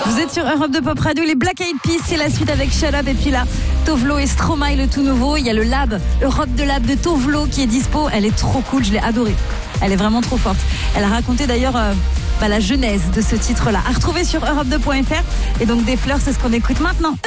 Vous êtes sur Europe 2 Pop Radio, les Black Eyed Peas, c'est la suite avec Shut Up. Et puis là, Tovlo et Stromae, le tout nouveau. Il y a le Lab, Europe de Lab de Tovlo qui est dispo. Elle est trop cool, je l'ai adorée. Elle est vraiment trop forte. Elle a raconté d'ailleurs la genèse de ce titre-là. À retrouver sur europe2.fr. Et donc des fleurs, c'est ce qu'on écoute maintenant.